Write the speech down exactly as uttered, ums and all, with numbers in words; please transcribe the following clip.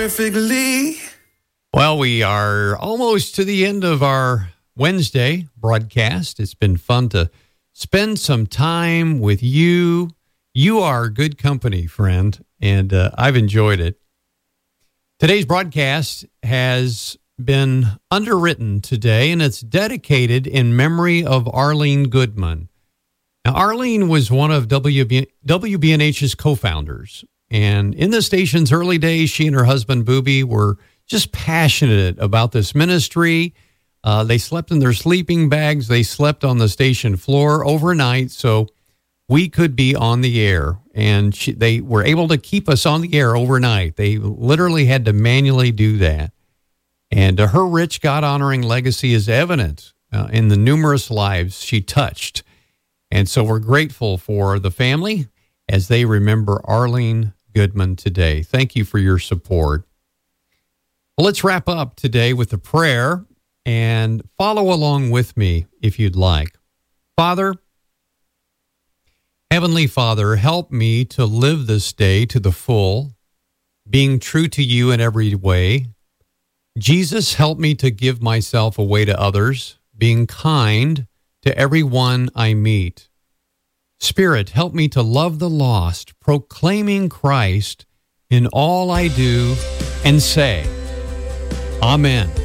Perfectly. Well, we are almost to the end of our Wednesday broadcast. It's been fun to spend some time with you. You are good company, friend, and uh, I've enjoyed it. Today's broadcast has been underwritten today, and it's dedicated in memory of Arlene Goodman. Now, Arlene was one of W B, W B N H's co-founders, and in the station's early days, she and her husband, Booby, were just passionate about this ministry. Uh, they slept in their sleeping bags. They slept on the station floor overnight so we could be on the air. And she, they were able to keep us on the air overnight. They literally had to manually do that. And uh, her rich, God-honoring legacy is evident uh, in the numerous lives she touched. And so we're grateful for the family as they remember Arlene Goodman today. Thank you for your support. Well, let's wrap up today with a prayer and follow along with me if you'd like. Father, Heavenly Father, help me to live this day to the full, being true to you in every way. Jesus, help me to give myself away to others, being kind to everyone I meet. Spirit, help me to love the lost, proclaiming Christ in all I do and say. Amen.